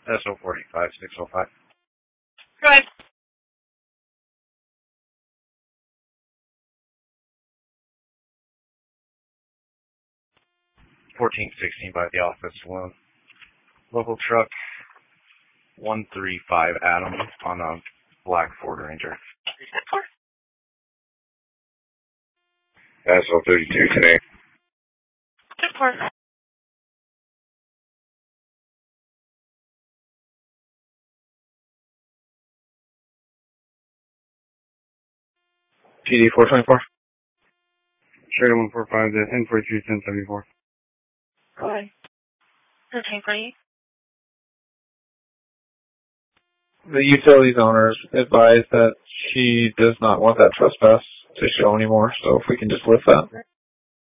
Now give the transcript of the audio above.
SO 45 605. Go ahead. 1416 by the office saloon. Local truck 135 Adam on a black Ford Ranger. SO 32 today. 10-4. PD 424. Trader 145 to 1043 1074. Go ahead. 1348. The utilities owners advised that she does not want that trespass to show anymore, so if we can just lift that.